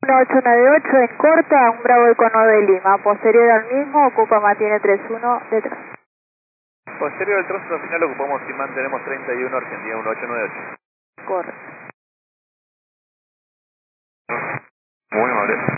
1898 en corta, un Bravo Eco 9 Lima. Posterior al mismo, ocupa mantiene 31 detrás. Posterior al tránsito final ocupamos y mantenemos 31 Argentina 1898. Correcto. Muy amable.